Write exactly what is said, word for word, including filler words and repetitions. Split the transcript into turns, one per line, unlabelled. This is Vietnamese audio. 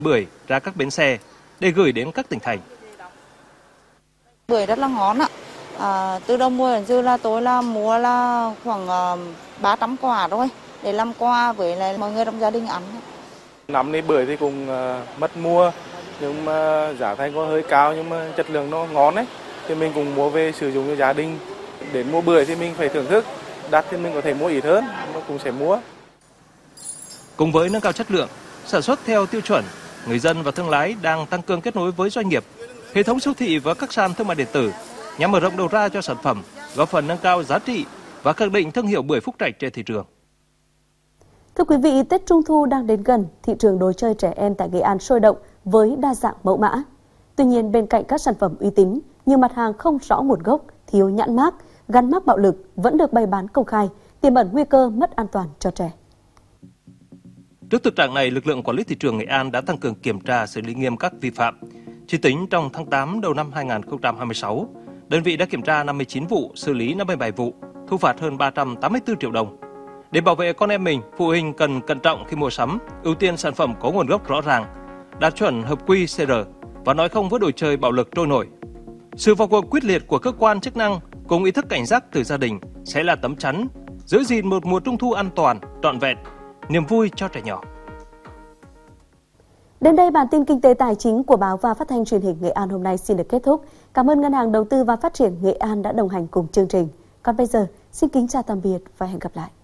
bưởi ra các bến xe để gửi đến các tỉnh thành.
Bưởi rất là ngon ạ. À, từ đầu mùa đến giờ là tôi là mua là khoảng uh, ba trăm quả thôi để làm quà với lại mọi người trong gia đình ăn.
Năm nay bưởi thì cũng uh, mất mua, nhưng mà giá thành có hơi cao nhưng mà chất lượng nó ngon ấy, thì mình cũng mua về sử dụng cho gia đình. Đến mua bưởi thì mình phải thưởng thức, đắt thì mình có thể mua ít hơn, nó cũng sẽ mua.
Cùng với nâng cao chất lượng, sản xuất theo tiêu chuẩn, người dân và thương lái đang tăng cường kết nối với doanh nghiệp, hệ thống siêu thị và các sàn thương mại điện tử nhằm mở rộng đầu ra cho sản phẩm, góp phần nâng cao giá trị và khẳng định thương hiệu bưởi Phúc Trạch trên thị trường.
Thưa quý vị, Tết Trung thu đang đến gần, thị trường đồ chơi trẻ em tại Nghệ An sôi động với đa dạng mẫu mã. Tuy nhiên, bên cạnh các sản phẩm uy tín, nhiều mặt hàng không rõ nguồn gốc, thiếu nhãn mác, gắn mác bạo lực vẫn được bày bán công khai, tiềm ẩn nguy cơ mất an toàn cho trẻ.
Trước thực trạng này, lực lượng quản lý thị trường Nghệ An đã tăng cường kiểm tra, xử lý nghiêm các vi phạm. Chỉ tính trong tháng tám đầu năm hai nghìn không trăm hai mươi sáu, đơn vị đã kiểm tra năm mươi chín vụ, xử lý năm mươi bảy vụ, thu phạt hơn ba trăm tám mươi tư triệu đồng. Để bảo vệ con em mình, phụ huynh cần cẩn trọng khi mua sắm, ưu tiên sản phẩm có nguồn gốc rõ ràng, đạt chuẩn hợp quy xê rờ và nói không với đồ chơi bạo lực trôi nổi. Sự vào cuộc quyết liệt của cơ quan chức năng cùng ý thức cảnh giác từ gia đình sẽ là tấm chắn giữ gìn một mùa Trung thu an toàn, trọn vẹn, niềm vui cho trẻ nhỏ.
Đến đây, bản tin kinh tế tài chính của báo và phát thanh truyền hình Nghệ An hôm nay xin được kết thúc. Cảm ơn Ngân hàng Đầu tư và Phát triển Nghệ An đã đồng hành cùng chương trình. Còn bây giờ, xin kính chào tạm biệt và hẹn gặp lại.